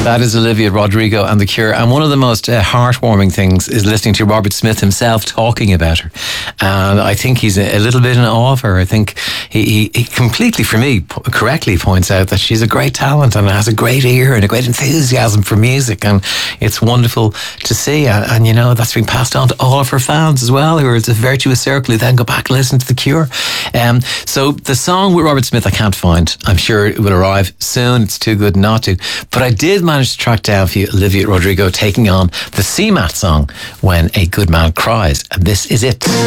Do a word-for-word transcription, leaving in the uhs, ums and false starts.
That is Olivia Rodrigo and The Cure. And one of the most uh, heartwarming things is listening to Robert Smith himself talking about her. And I think he's a, a little bit in awe of her. I think he, he, he completely, for me, p- correctly points out that she's a great talent and has a great ear and a great enthusiasm for music. And it's wonderful to see. And, and you know, that's been passed on to all of her fans as well, who are it's a virtuous circle who then go back and listen to The Cure. Um, so the song with Robert Smith I can't find. I'm sure it will arrive soon. It's too good not to. But I did manage to track down for you Olivia Rodrigo taking on the C MAT song, When a Good Man Cries. And this is it.